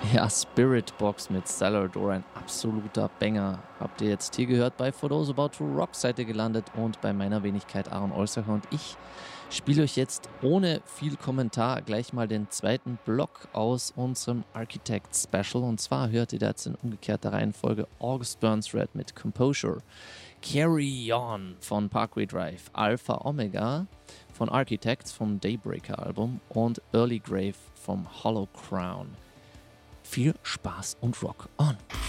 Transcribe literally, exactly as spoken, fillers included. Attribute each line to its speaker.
Speaker 1: Ja, Spirit Box mit Salador, ein absoluter Banger. Habt ihr jetzt hier gehört bei For Those About to Rock Seite gelandet und bei meiner Wenigkeit Aaron Olsacher, und ich spiele euch jetzt ohne viel Kommentar gleich mal den zweiten Block aus unserem Architect Special, und zwar hört ihr da jetzt in umgekehrter Reihenfolge August Burns Red mit Composure, Carry On von Parkway Drive, Alpha Omega von Architects vom Daybreaker Album und Early Grave vom Hollow Crown. Viel Spaß und Rock on!